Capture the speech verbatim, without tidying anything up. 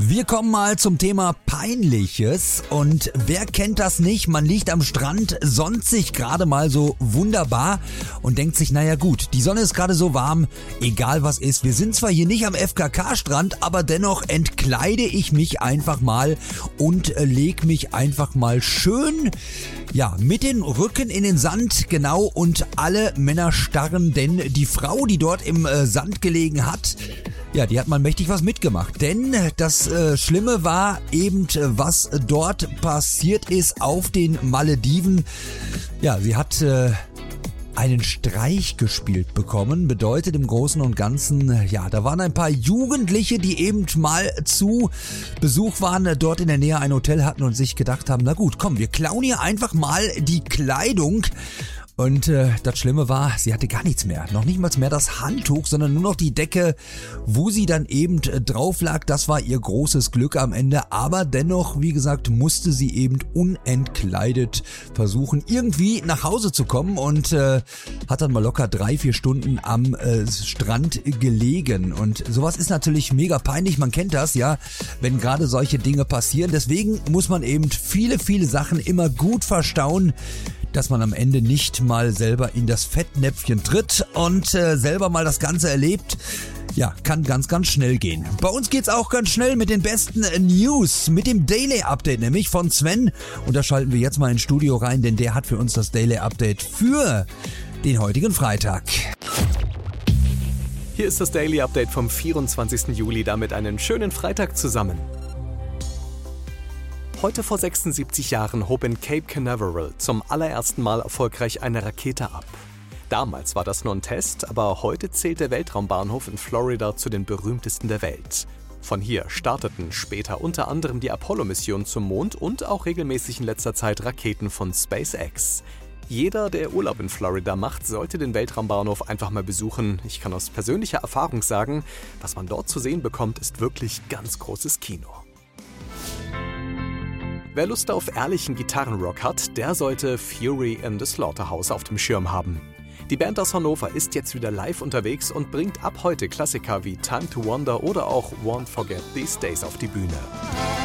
Wir kommen mal zum Thema Peinliches und wer kennt das nicht? Man liegt am Strand, sonnt sich gerade mal so wunderbar und denkt sich, naja gut, die Sonne ist gerade so warm, egal was ist. Wir sind zwar hier nicht am F K K-Strand, aber dennoch entkleide ich mich einfach mal und äh, leg mich einfach mal schön, ja, mit den Rücken in den Sand, genau, und alle Männer starren, denn die Frau, die dort im äh, Sand gelegen hat, ja, die hat mal mächtig was mitgemacht, denn das äh, Schlimme war eben, äh, was dort passiert ist auf den Malediven. Ja, sie hat äh, einen Streich gespielt bekommen, bedeutet im Großen und Ganzen, ja, da waren ein paar Jugendliche, die eben mal zu Besuch waren, äh, dort in der Nähe ein Hotel hatten und sich gedacht haben, na gut, komm, wir klauen hier einfach mal die Kleidung. Und äh, das Schlimme war, sie hatte gar nichts mehr. Noch nicht mal mehr das Handtuch, sondern nur noch die Decke, wo sie dann eben äh, drauf lag. Das war ihr großes Glück am Ende. Aber dennoch, wie gesagt, musste sie eben unentkleidet versuchen, irgendwie nach Hause zu kommen. Und äh, hat dann mal locker drei, vier Stunden am äh, Strand gelegen. Und sowas ist natürlich mega peinlich. Man kennt das, ja, wenn gerade solche Dinge passieren. Deswegen muss man eben viele, viele Sachen immer gut verstauen, dass man am Ende nicht mal selber in das Fettnäpfchen tritt und äh, selber mal das Ganze erlebt. Ja, kann ganz, ganz schnell gehen. Bei uns geht's auch ganz schnell mit den besten äh, News, mit dem Daily Update, nämlich von Sven. Und da schalten wir jetzt mal ins Studio rein, denn der hat für uns das Daily Update für den heutigen Freitag. Hier ist das Daily Update vom vierundzwanzigsten Juli, damit einen schönen Freitag zusammen. Heute vor sechsundsiebzig Jahren hob in Cape Canaveral zum allerersten Mal erfolgreich eine Rakete ab. Damals war das nur ein Test, aber heute zählt der Weltraumbahnhof in Florida zu den berühmtesten der Welt. Von hier starteten später unter anderem die Apollo-Mission zum Mond und auch regelmäßig in letzter Zeit Raketen von SpaceX. Jeder, der Urlaub in Florida macht, sollte den Weltraumbahnhof einfach mal besuchen. Ich kann aus persönlicher Erfahrung sagen, was man dort zu sehen bekommt, ist wirklich ganz großes Kino. Wer Lust auf ehrlichen Gitarrenrock hat, der sollte Fury in the Slaughterhouse auf dem Schirm haben. Die Band aus Hannover ist jetzt wieder live unterwegs und bringt ab heute Klassiker wie Time to Wonder oder auch Won't Forget These Days auf die Bühne.